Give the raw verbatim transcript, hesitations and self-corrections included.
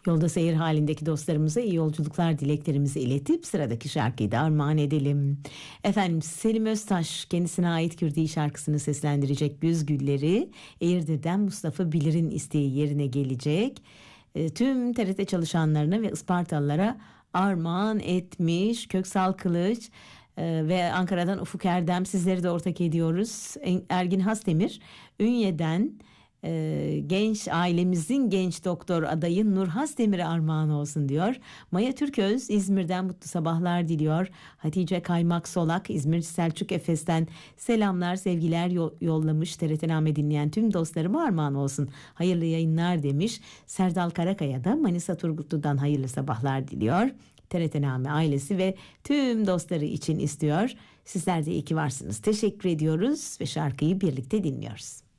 Yolda seyir halindeki dostlarımıza iyi yolculuklar dileklerimizi iletip sıradaki şarkıyı da armağan edelim. Efendim, Selim Öztaş kendisine ait Kürdi şarkısını seslendirecek. Güz Gülleri Eğirdir'den Mustafa Bilir'in isteği yerine gelecek. E, tüm T R T çalışanlarına ve Ispartalılara armağan etmiş. Köksal Kılıç e, ve Ankara'dan Ufuk Erdem, sizleri de ortak ediyoruz. Ergin Hasdemir Ünye'den Ee, genç ailemizin genç doktor adayı Nur Hasdemir'e armağan olsun diyor. Maya Türköz İzmir'den mutlu sabahlar diliyor. Hatice Kaymak Solak İzmir Selçuk Efes'ten selamlar sevgiler yo- yollamış. T R T Name dinleyen tüm dostlarıma armağan olsun, hayırlı yayınlar demiş. Serdal Karakaya da Manisa Turgutlu'dan hayırlı sabahlar diliyor. T R T Name ailesi ve tüm dostları için istiyor. Sizler de iyi ki varsınız. Teşekkür ediyoruz ve şarkıyı birlikte dinliyoruz.